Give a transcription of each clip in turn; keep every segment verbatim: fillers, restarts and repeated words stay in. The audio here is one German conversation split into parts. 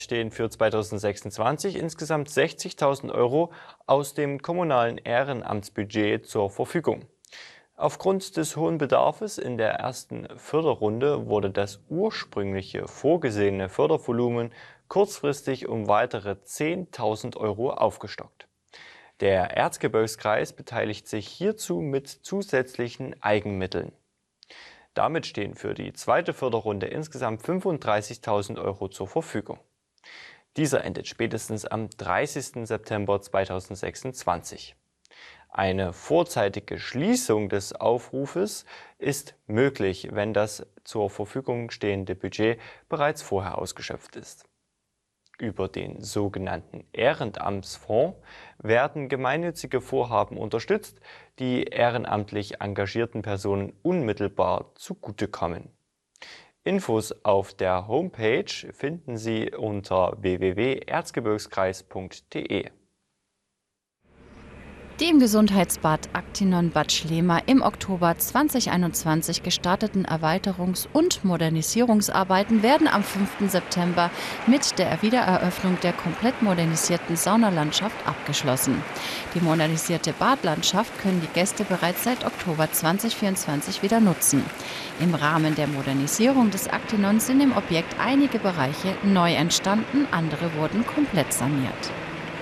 Stehen für zweitausendsechsundzwanzig insgesamt sechzigtausend Euro aus dem kommunalen Ehrenamtsbudget zur Verfügung. Aufgrund des hohen Bedarfs in der ersten Förderrunde wurde das ursprüngliche vorgesehene Fördervolumen kurzfristig um weitere zehntausend Euro aufgestockt. Der Erzgebirgskreis beteiligt sich hierzu mit zusätzlichen Eigenmitteln. Damit stehen für die zweite Förderrunde insgesamt fünfunddreißigtausend Euro zur Verfügung. Dieser endet spätestens am dreißigsten September zweitausendsechsundzwanzig. Eine vorzeitige Schließung des Aufrufes ist möglich, wenn das zur Verfügung stehende Budget bereits vorher ausgeschöpft ist. Über den sogenannten Ehrenamtsfonds werden gemeinnützige Vorhaben unterstützt, die ehrenamtlich engagierten Personen unmittelbar zugutekommen. Infos auf der Homepage finden Sie unter w w w punkt erzgebirgskreis punkt de. Die im Gesundheitsbad Actinon Bad Schlema im Oktober zweitausendeinundzwanzig gestarteten Erweiterungs- und Modernisierungsarbeiten werden am fünften September mit der Wiedereröffnung der komplett modernisierten Saunalandschaft abgeschlossen. Die modernisierte Badlandschaft können die Gäste bereits seit Oktober zweitausendvierundzwanzig wieder nutzen. Im Rahmen der Modernisierung des Actinon sind im Objekt einige Bereiche neu entstanden, andere wurden komplett saniert.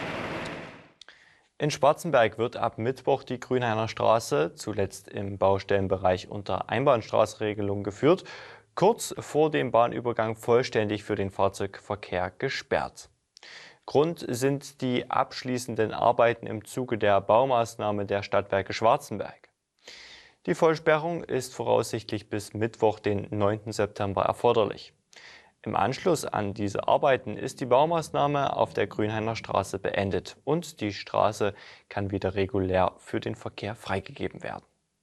In Schwarzenberg wird ab Mittwoch die Grünhainer Straße, zuletzt im Baustellenbereich unter Einbahnstraßenregelung geführt, kurz vor dem Bahnübergang vollständig für den Fahrzeugverkehr gesperrt. Grund sind die abschließenden Arbeiten im Zuge der Baumaßnahme der Stadtwerke Schwarzenberg. Die Vollsperrung ist voraussichtlich bis Mittwoch, den neunten September, erforderlich. Im Anschluss an diese Arbeiten ist die Baumaßnahme auf der Grünhainer Straße beendet und die Straße kann wieder regulär für den Verkehr freigegeben werden.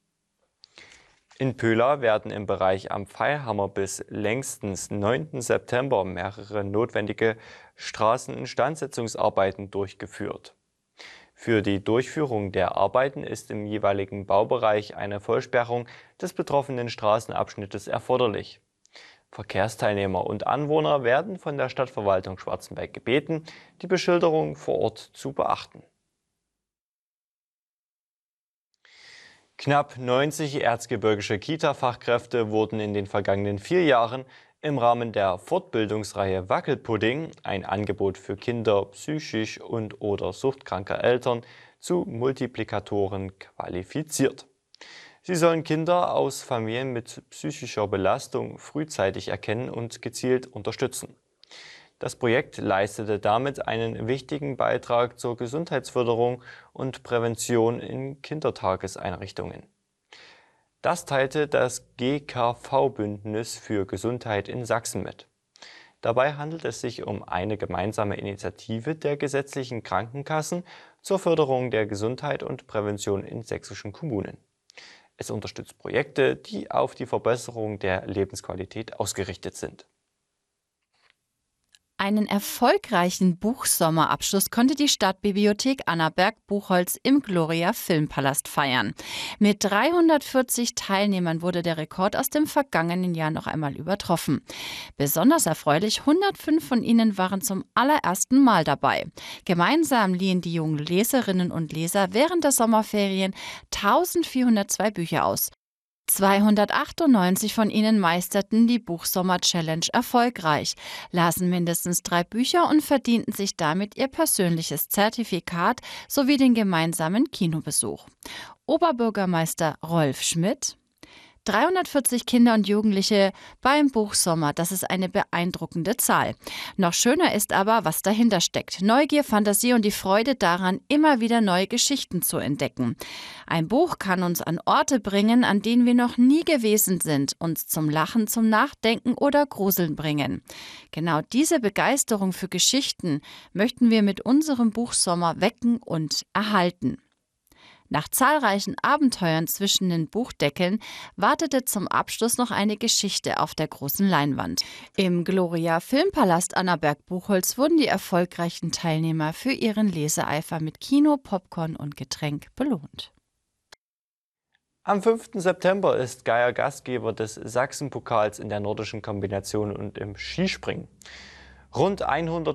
In Pöhla werden im Bereich am Pfeilhammer bis längstens neunten September mehrere notwendige Straßeninstandsetzungsarbeiten durchgeführt. Für die Durchführung der Arbeiten ist im jeweiligen Baubereich eine Vollsperrung des betroffenen Straßenabschnittes erforderlich. Verkehrsteilnehmer und Anwohner werden von der Stadtverwaltung Schwarzenberg gebeten, die Beschilderung vor Ort zu beachten. Knapp neunzig erzgebirgische Kita-Fachkräfte wurden in den vergangenen vier Jahren im Rahmen der Fortbildungsreihe Wackelpudding, ein Angebot für Kinder psychisch und/oder suchtkranker Eltern, zu Multiplikatoren qualifiziert. Sie sollen Kinder aus Familien mit psychischer Belastung frühzeitig erkennen und gezielt unterstützen. Das Projekt leistete damit einen wichtigen Beitrag zur Gesundheitsförderung und Prävention in Kindertageseinrichtungen. Das teilte das G K V-Bündnis für Gesundheit in Sachsen mit. Dabei handelt es sich um eine gemeinsame Initiative der gesetzlichen Krankenkassen zur Förderung der Gesundheit und Prävention in sächsischen Kommunen. Es unterstützt Projekte, die auf die Verbesserung der Lebensqualität ausgerichtet sind. Einen erfolgreichen Buchsommerabschluss konnte die Stadtbibliothek Annaberg-Buchholz im Gloria Filmpalast feiern. Mit dreihundertvierzig Teilnehmern wurde der Rekord aus dem vergangenen Jahr noch einmal übertroffen. Besonders erfreulich, hundertfünf von ihnen waren zum allerersten Mal dabei. Gemeinsam liehen die jungen Leserinnen und Leser während der Sommerferien eintausendvierhundertzwei Bücher aus. zweihundertachtundneunzig von ihnen meisterten die Buchsommer-Challenge erfolgreich, lasen mindestens drei Bücher und verdienten sich damit ihr persönliches Zertifikat sowie den gemeinsamen Kinobesuch. Oberbürgermeister Rolf Schmidt: dreihundertvierzig Kinder und Jugendliche beim Buchsommer, das ist eine beeindruckende Zahl. Noch schöner ist aber, was dahinter steckt. Neugier, Fantasie und die Freude daran, immer wieder neue Geschichten zu entdecken. Ein Buch kann uns an Orte bringen, an denen wir noch nie gewesen sind, uns zum Lachen, zum Nachdenken oder Gruseln bringen. Genau diese Begeisterung für Geschichten möchten wir mit unserem Buchsommer wecken und erhalten. Nach zahlreichen Abenteuern zwischen den Buchdeckeln wartete zum Abschluss noch eine Geschichte auf der großen Leinwand. Im Gloria Filmpalast Annaberg-Buchholz wurden die erfolgreichen Teilnehmer für ihren Leseeifer mit Kino, Popcorn und Getränk belohnt. Am fünften September ist Geier Gastgeber des Sachsenpokals in der nordischen Kombination und im Skispringen. Rund hundert